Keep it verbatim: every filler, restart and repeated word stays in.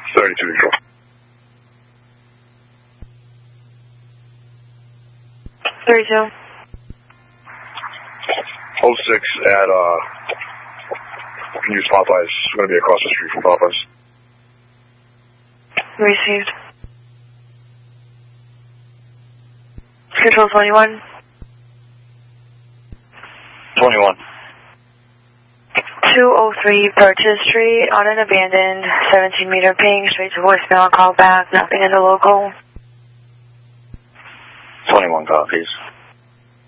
thirty-two neutral. thirty-two. Hold six at, uh, can use Popeyes. It's going to be across the street from Popeyes. Received. Control twenty-one. twenty-one. two oh three Purchase Street on an abandoned seventeen meter ping, straight to voicemail, call back, nothing in the local. twenty-one copies.